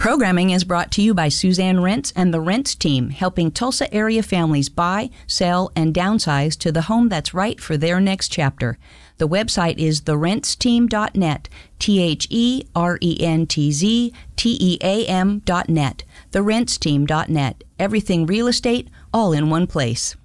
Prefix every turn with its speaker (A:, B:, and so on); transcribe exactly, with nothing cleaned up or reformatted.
A: Programming is brought to you by Suzanne Rents and the Rents team, helping Tulsa area families buy, sell, and downsize to the home that's right for their next chapter. The website is the rents team dot net, T H E R E N T Z T E A M dot net, the rents team dot net. Everything real estate, all in one place.